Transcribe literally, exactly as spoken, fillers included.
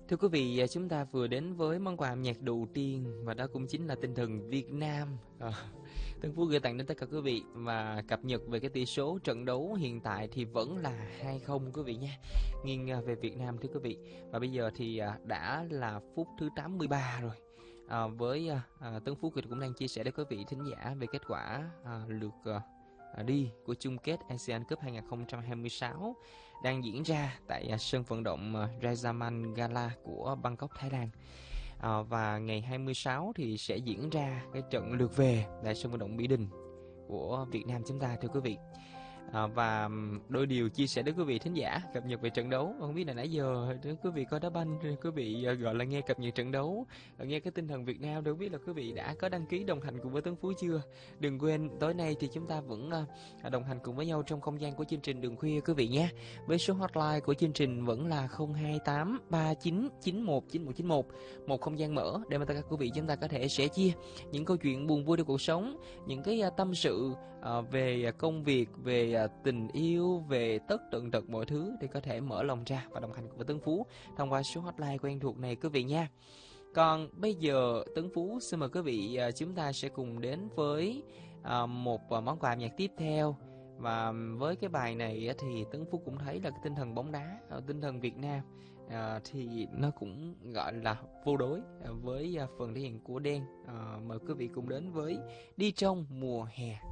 Thưa quý vị, chúng ta vừa đến với món quà âm nhạc đầu tiên và đó cũng chính là tinh thần Việt Nam. À, Tân Phú gửi tặng đến tất cả quý vị và cập nhật về cái tỷ số trận đấu hiện tại thì vẫn là hai không quý vị nha. Nghiêng về Việt Nam thưa quý vị. Và bây giờ thì đã là phút thứ tám mươi ba rồi. À, với à, Tân Phú cũng đang chia sẻ với quý vị thính giả về kết quả à, lượt à, đi của chung kết ASEAN Cup hai không hai sáu đang diễn ra tại sân vận động Rajaman Gala của Bangkok, Thái Lan. À, và ngày hai mươi sáu thì sẽ diễn ra cái trận lượt về tại sân vận động Mỹ Đình của Việt Nam chúng ta thưa quý vị. À, và đôi điều chia sẻ đến quý vị thính giả cập nhật về trận đấu. Không biết là nãy giờ quý vị coi đá banh, quý vị gọi là nghe cập nhật trận đấu, nghe cái tinh thần Việt Nam, đâu biết là quý vị đã có đăng ký đồng hành cùng với Tấn Phú chưa. Đừng quên tối nay thì chúng ta vẫn đồng hành cùng với nhau trong không gian của chương trình Đường Khuya quý vị nhé. Với số hotline của chương trình vẫn là không hai tám ba chín chín một chín một chín một, một không gian mở để mà tất cả quý vị chúng ta có thể sẻ chia những câu chuyện buồn vui trong cuộc sống, những cái tâm sự về công việc, về tình yêu, về tất tần tật mọi thứ để có thể mở lòng ra và đồng hành cùng với Tấn Phú thông qua số hotline quen thuộc này quý vị nha. Còn bây giờ Tấn Phú xin mời quý vị chúng ta sẽ cùng đến với một món quà âm nhạc tiếp theo. Và với cái bài này thì Tấn Phú cũng thấy là cái tinh thần bóng đá, tinh thần Việt Nam à, thì nó cũng gọi là vô đối với phần thể hiện của Đen. À, mời quý vị cùng đến với Đi Trong Mùa Hè.